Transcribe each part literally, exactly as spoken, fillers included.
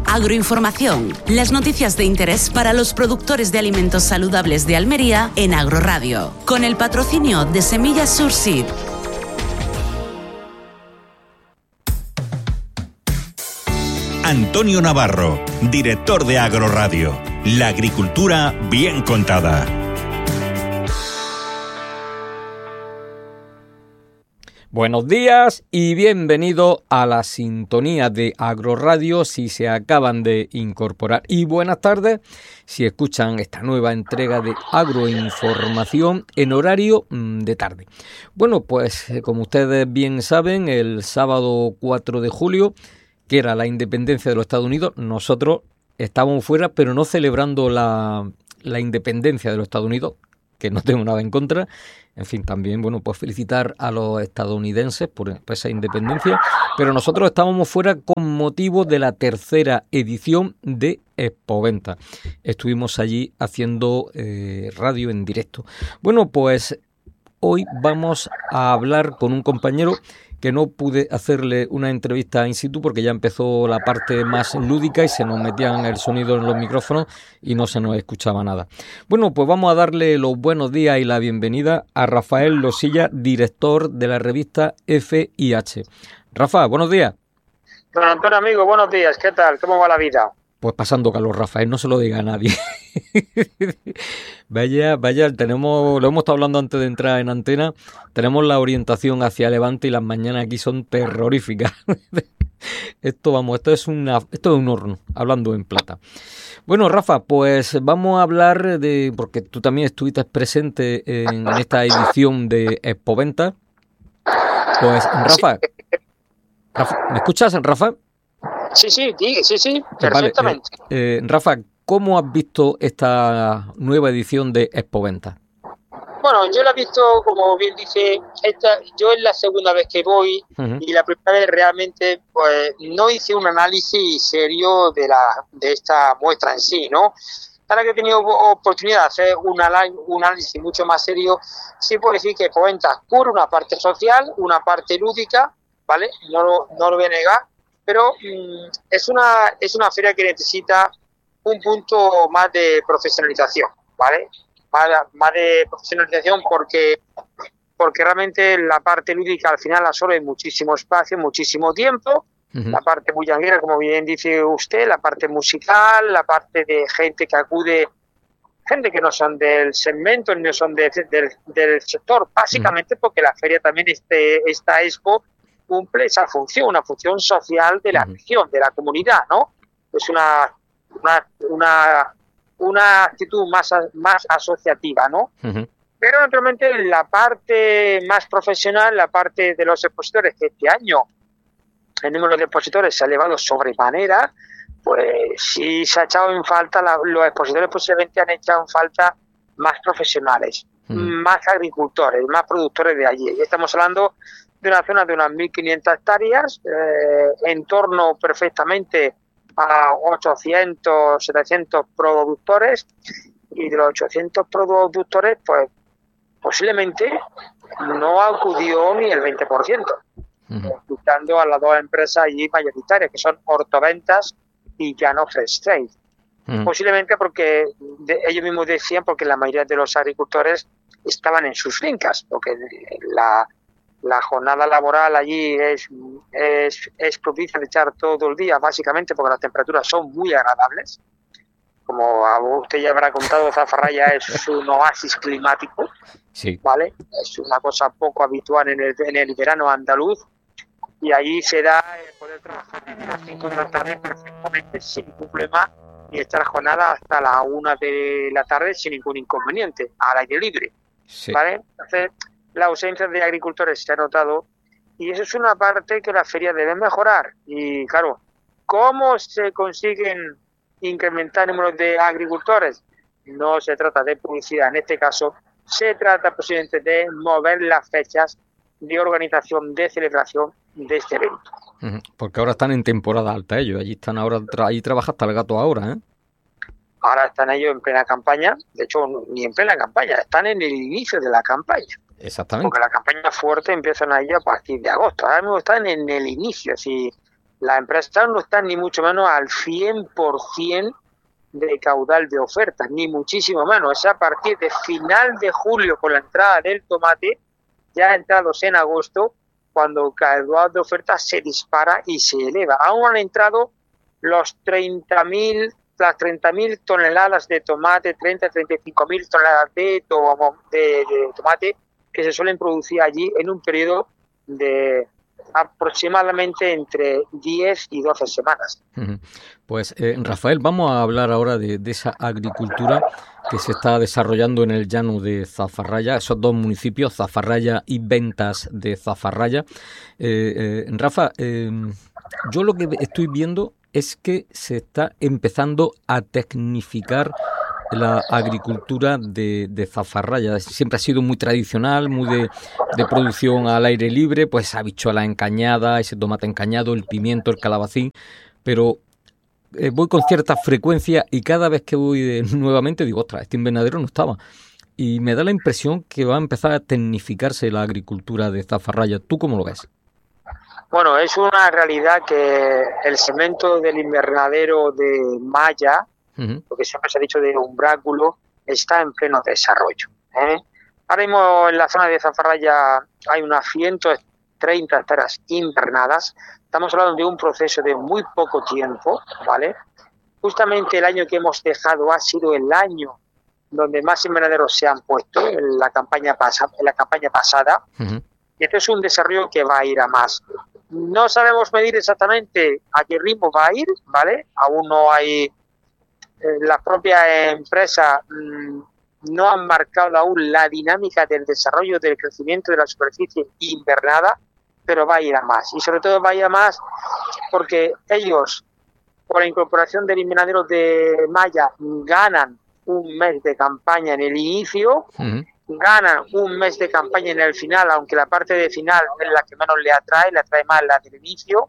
Agroinformación, las noticias de interés para los productores de alimentos saludables de Almería en Agroradio, con el patrocinio de Semillas Surseed. Antonio Navarro, director de Agroradio. La agricultura bien contada. Buenos días y bienvenido a la sintonía de Agroradio si se acaban de incorporar. Y buenas tardes si escuchan esta nueva entrega de Agroinformación en horario de tarde. Bueno, pues como ustedes bien saben, el sábado cuatro de julio, que era la independencia de los Estados Unidos, nosotros estábamos fuera, pero no celebrando la, la independencia de los Estados Unidos, que no tengo nada en contra. En fin, también, bueno, pues felicitar a los estadounidenses por, por esa independencia, pero nosotros estábamos fuera con motivo de la tercera edición de Expoventa. Estuvimos allí haciendo eh, radio en directo. Bueno, pues hoy vamos a hablar con un compañero que no pude hacerle una entrevista in situ porque ya empezó la parte más lúdica y se nos metían el sonido en los micrófonos y no se nos escuchaba nada. Bueno, pues vamos a darle los buenos días y la bienvenida a Rafael Losilla, director de la revista F I H. Rafa, buenos días. Don Antonio, amigo, buenos días. ¿Qué tal? ¿Cómo va la vida? Pues pasando calor, Rafael, no se lo diga a nadie. Vaya, vaya, tenemos, lo hemos estado hablando antes de entrar en antena, tenemos la orientación hacia Levante y las mañanas aquí son terroríficas. Esto, vamos, esto es una, esto es un horno, hablando en plata. Bueno, Rafa, pues vamos a hablar de, porque tú también estuviste presente en, en esta edición de Expoventa. Pues, Rafa, Rafa, ¿me escuchas, Rafa? Sí, sí, sí, sí, perfectamente. Vale, eh, eh, Rafa, ¿cómo has visto esta nueva edición de Expoventa? Bueno, yo la he visto, como bien dice, esta, yo es la segunda vez que voy, uh-huh. Y la primera vez realmente pues no hice un análisis serio de la de esta muestra en sí, ¿no? Ahora que he tenido oportunidad de hacer un, un análisis mucho más serio, sí puedo decir que Expoventa cubre una parte social, una parte lúdica, ¿vale? No lo, no lo voy a negar. Pero mmm, es una es una feria que necesita un punto más de profesionalización, ¿vale? Más, más de profesionalización porque porque realmente la parte lúdica al final absorbe muchísimo espacio, muchísimo tiempo. Uh-huh. La parte bullanguera, como bien dice usted, la parte musical, la parte de gente que acude, gente que no son del segmento, no son de, del, del sector, básicamente uh-huh. Porque la feria también, este esta expo, cumple esa función, una función social de la región, de la comunidad, ¿no? Es una una una, una actitud más más asociativa, ¿no? Uh-huh. Pero naturalmente la parte más profesional, la parte de los expositores, que este año el número de expositores se ha elevado sobremanera, pues sí se ha echado en falta, la, los expositores posiblemente han echado en falta más profesionales, uh-huh. Más agricultores, más productores de allí. Y estamos hablando de una zona de unas mil quinientas hectáreas, eh, en torno perfectamente a ochocientos, setecientos productores, y de los ochocientos productores, pues posiblemente no acudió ni el veinte por ciento, uh-huh. Escuchando a las dos empresas allí mayoritarias, que son Hortoventas y Llano Fresh Trade. Uh-huh. Posiblemente porque de, ellos mismos decían, porque la mayoría de los agricultores estaban en sus fincas, porque la La jornada laboral allí es, es, es propicia de echar todo el día, básicamente porque las temperaturas son muy agradables. Como usted ya habrá contado, Zafarraya es un oasis climático, sí. ¿Vale? Es una cosa poco habitual en el, en el verano andaluz, y allí se da el poder trabajar desde las cinco de la tarde perfectamente sin ningún problema y estar jornada hasta la una de la tarde sin ningún inconveniente, al aire libre. Sí. ¿Vale? Entonces, la ausencia de agricultores se ha notado y eso es una parte que la feria debe mejorar. Y claro, ¿cómo se consiguen incrementar el número de agricultores? No se trata de publicidad, en este caso se trata posiblemente de mover las fechas de organización, de celebración de este evento. Porque ahora están en temporada alta ellos, allí están ahora, allí trabaja hasta el gato ahora, ¿eh? Ahora están ellos en plena campaña, de hecho ni en plena campaña, están en el inicio de la campaña. Exactamente. Porque la campaña fuerte empiezan ahí a partir de agosto. Ahora mismo están en el inicio, así la empresa no está ni mucho menos al cien por ciento de caudal de ofertas, ni muchísimo menos. Es a partir de final de julio, con la entrada del tomate, ya entrados en agosto, cuando el caudal de ofertas se dispara y se eleva. Aún han entrado los treinta mil, las treinta mil toneladas de tomate, treinta a treinta y cinco mil toneladas de, to- de, de tomate que se suelen producir allí en un periodo de aproximadamente entre diez y doce semanas. Pues eh, Rafael, vamos a hablar ahora de, de esa agricultura que se está desarrollando en el llano de Zafarraya, esos dos municipios, Zafarraya y Ventas de Zafarraya. Eh, eh, Rafa, eh, yo lo que estoy viendo es que se está empezando a tecnificar la agricultura de, de Zafarraya. Siempre ha sido muy tradicional, muy de, de producción al aire libre, pues habichuela encañada, ese tomate encañado, el pimiento, el calabacín, pero eh, voy con cierta frecuencia y cada vez que voy de, nuevamente digo, ostras, este invernadero no estaba. Y me da la impresión que va a empezar a tecnificarse la agricultura de Zafarraya. ¿Tú cómo lo ves? Bueno, es una realidad que el segmento del invernadero de Maya, porque siempre se ha dicho de umbráculo, está en pleno desarrollo, ¿eh? Ahora mismo en la zona de Zafarraya hay unas ciento treinta hectáreas invernadas. Estamos hablando de un proceso de muy poco tiempo, ¿vale? Justamente el año que hemos dejado ha sido el año donde más invernaderos se han puesto en la campaña, pasa, en la campaña pasada. Uh-huh. Y este es un desarrollo que va a ir a más. No sabemos medir exactamente a qué ritmo va a ir, ¿vale? Aún no hay... Las propias empresas mmm, no han marcado aún la dinámica del desarrollo del crecimiento de la superficie invernada, pero va a ir a más. Y sobre todo va a ir a más porque ellos, por la incorporación del invernadero de Maya, ganan un mes de campaña en el inicio, uh-huh. ganan un mes de campaña en el final, aunque la parte de final es la que menos le atrae, le atrae más la del inicio.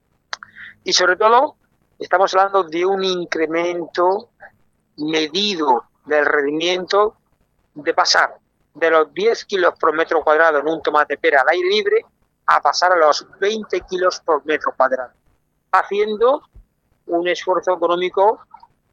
Y sobre todo... estamos hablando de un incremento medido del rendimiento de pasar de los diez kilos por metro cuadrado en un tomate pera al aire libre a pasar a los veinte kilos por metro cuadrado, haciendo un esfuerzo económico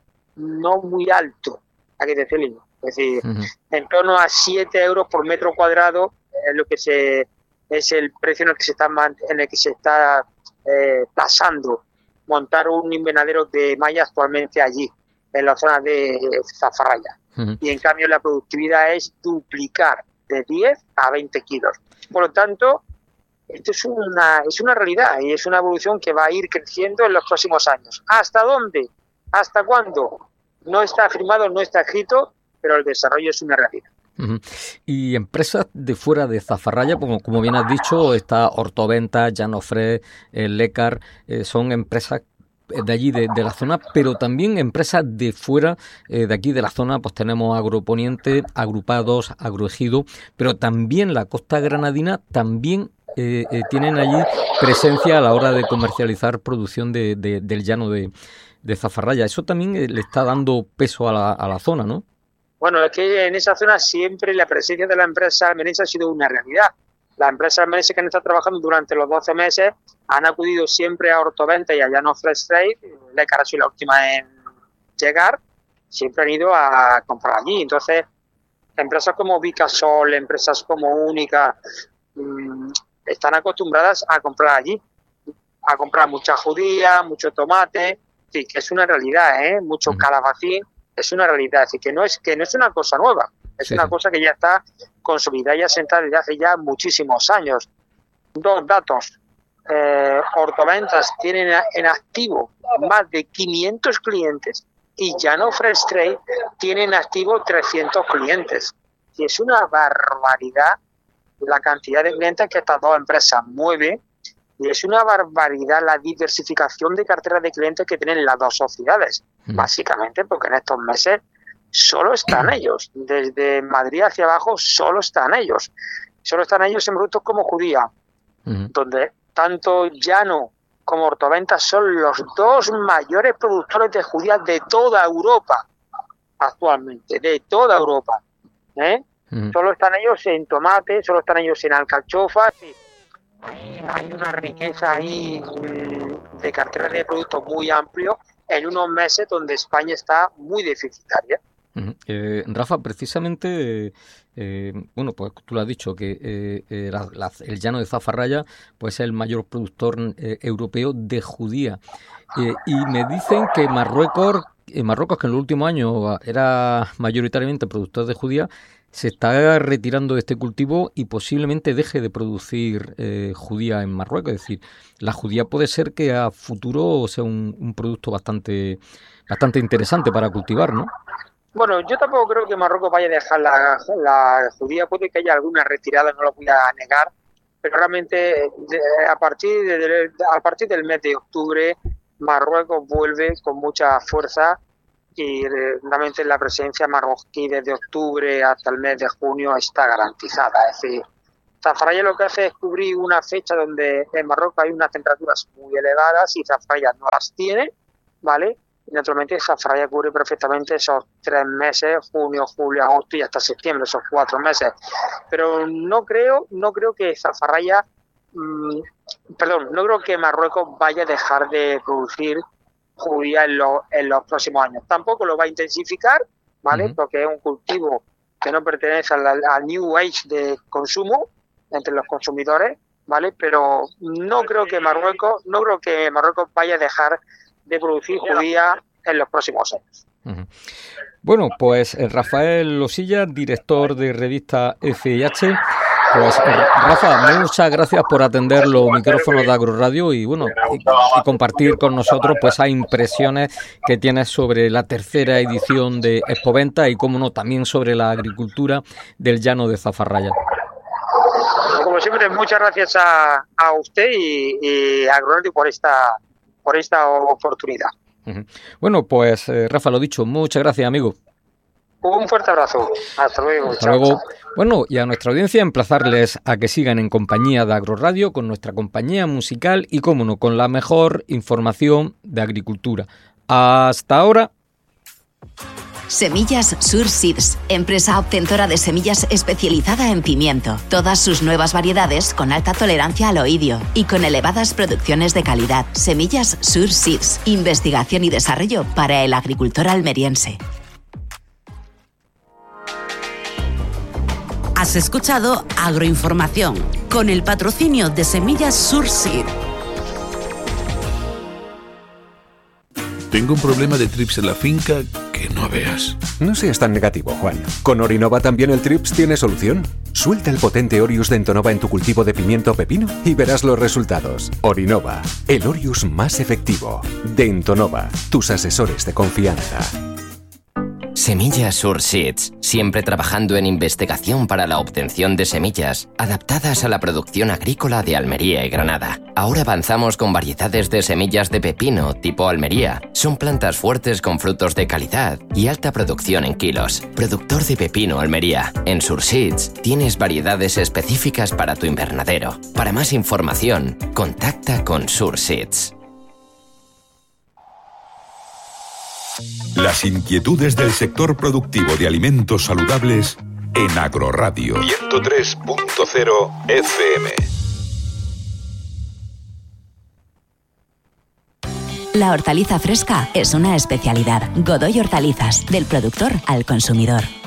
no muy alto, hay que decirlo. Es decir, uh-huh. en torno a siete euros por metro cuadrado es lo que se es el precio en el que se está en el que se está eh, tasando montar un invernadero de Maya actualmente allí, en la zona de Zafarraya. Uh-huh. Y en cambio la productividad es duplicar de diez a veinte kilos. Por lo tanto, esto es una, es una realidad y es una evolución que va a ir creciendo en los próximos años. ¿Hasta dónde? ¿Hasta cuándo? No está firmado, no está escrito, pero el desarrollo es una realidad. Uh-huh. Y empresas de fuera de Zafarraya, como, como bien has dicho, está Hortoventa, Llanofre, eh, Lecar, eh, son empresas de allí, de, de la zona, pero también empresas de fuera, eh, de aquí de la zona, pues tenemos Agroponiente, Agrupados, Agroejido, pero también la costa granadina, también eh, eh, tienen allí presencia a la hora de comercializar producción de, de, del llano de, de Zafarraya. Eso también eh, le está dando peso a la, a la zona, ¿no? Bueno, es que en esa zona siempre la presencia de la empresa almenense ha sido una realidad. Las empresas almenenses que han estado trabajando durante los doce meses han acudido siempre a Hortoventa y a Llano Fresh Trade, Lecar ha sido la última en llegar, siempre han ido a comprar allí. Entonces, empresas como Vicasol, empresas como Única, mmm, están acostumbradas a comprar allí, a comprar mucha judía, mucho tomate, sí, que es una realidad, ¿eh? Mucho calabacín. Es una realidad, así que no es que no es una cosa nueva, es sí, una sí. cosa que ya está consolidada y asentada desde hace ya muchísimos años. Dos datos, eh, Hortoventas tienen en activo más de quinientos clientes y Llano Fresh Trade tiene en activo trescientos clientes. Y es una barbaridad la cantidad de clientes que estas dos empresas mueven y es una barbaridad la diversificación de cartera de clientes que tienen las dos sociedades. Básicamente porque en estos meses solo están ellos, desde Madrid hacia abajo solo están ellos, solo están ellos en productos como judía, uh-huh. donde tanto Llano como Hortoventa son los dos mayores productores de judía de toda Europa actualmente, de toda Europa, ¿eh? Uh-huh. Solo están ellos en tomate, solo están ellos en alcachofas. Y hay una riqueza ahí de cartera de productos muy amplio en unos meses donde España está muy deficitaria. Uh-huh. Eh, Rafa, precisamente, eh, bueno, pues tú lo has dicho, que eh, eh, la, la, el llano de Zafarraya pues, es el mayor productor eh, europeo de judía. Eh, y me dicen que Marruecos, eh, Marruecos, que en los últimos años era mayoritariamente productor de judía, se está retirando de este cultivo y posiblemente deje de producir eh, judía en Marruecos. Es decir, la judía puede ser que a futuro sea un, un producto bastante, bastante interesante para cultivar, ¿no? Bueno, yo tampoco creo que Marruecos vaya a dejar la, la judía. Puede que haya alguna retirada, no lo voy a negar, pero realmente de, a partir de, de, a partir del mes de octubre Marruecos vuelve con mucha fuerza y realmente la presencia marroquí desde octubre hasta el mes de junio está garantizada. Es decir, Zafarraya lo que hace es cubrir una fecha donde en Marruecos hay unas temperaturas muy elevadas y Zafarraya no las tiene, ¿vale? Y naturalmente Zafarraya cubre perfectamente esos tres meses, junio, julio, agosto y hasta septiembre, esos cuatro meses. Pero no creo, no creo que Zafarraya, mmm, perdón, no creo que Marruecos vaya a dejar de producir judía en, lo, en los próximos años. Tampoco lo va a intensificar, ¿vale? Uh-huh. Porque es un cultivo que no pertenece al, al New Age de consumo entre los consumidores, ¿vale? Pero no creo que Marruecos, no creo que Marruecos vaya a dejar de producir judía en los próximos años. Uh-huh. Bueno, pues Rafael Losilla, director de revista F I H. Pues Rafa, muchas gracias por atender los micrófonos de Agroradio y bueno y, y compartir con nosotros pues esas impresiones que tienes sobre la tercera edición de Expoventa y cómo no también sobre la agricultura del llano de Zafarraya. Como siempre, muchas gracias a, a usted y, y a Agroradio por esta por esta oportunidad. Uh-huh. Bueno, pues eh, Rafa, lo dicho, muchas gracias, amigo. Un fuerte abrazo. Hasta luego. Hasta luego. Bueno, y a nuestra audiencia emplazarles a que sigan en compañía de Agroradio con nuestra compañía musical y, cómo no, con la mejor información de agricultura. Hasta ahora. Semillas Sur Seeds, empresa obtentora de semillas especializada en pimiento. Todas sus nuevas variedades con alta tolerancia al oidio y con elevadas producciones de calidad. Semillas Sur Seeds, investigación y desarrollo para el agricultor almeriense. Has escuchado Agroinformación, con el patrocinio de Semillas Sur Seed. Tengo un problema de trips en la finca que no veas. No seas tan negativo, Juan. Con Orinova también el trips tiene solución. Suelta el potente Orius de Entonova en tu cultivo de pimiento o pepino y verás los resultados. Orinova, el Orius más efectivo. De Entonova, tus asesores de confianza. Semillas Sur Seeds, siempre trabajando en investigación para la obtención de semillas adaptadas a la producción agrícola de Almería y Granada. Ahora avanzamos con variedades de semillas de pepino tipo Almería. Son plantas fuertes con frutos de calidad y alta producción en kilos. Productor de pepino Almería. En Sur Seeds tienes variedades específicas para tu invernadero. Para más información, contacta con Sur Seeds. Las inquietudes del sector productivo de alimentos saludables en Agroradio ciento tres punto cero F M. La hortaliza fresca es una especialidad. Godoy Hortalizas, del productor al consumidor.